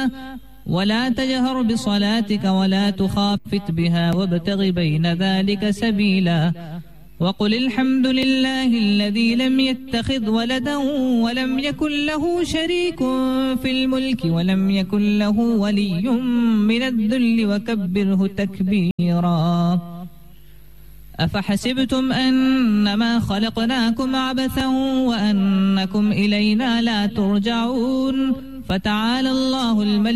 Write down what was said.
ولا تجهر بصلاتك ولا تخافت بها وابتغ بين ذلك سبيلا وقل الحمد لله الذي لم يتخذ ولدا ولم يكن له شريك في الملك ولم يكن له ولي من الذل وكبره تكبيرا أفحسبتم أنما خلقناكم عبثا وأنكم إلينا لا ترجعون فتعالى الله الملك